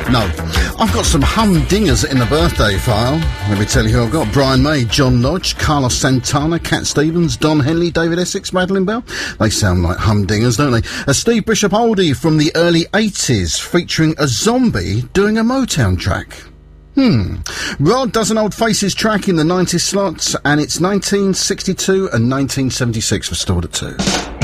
No. I've got some humdingers in the birthday file. Let me tell you who I've got. Brian May, John Lodge, Carlos Santana, Cat Stevens, Don Henley, David Essex, Madeline Bell. They sound like humdingers, don't they? A Steve Bishop oldie from the early 80s featuring a zombie doing a Motown track. Rod does an Old Faces track in the 90s slots, and it's 1962 and 1976 for Stored at 2.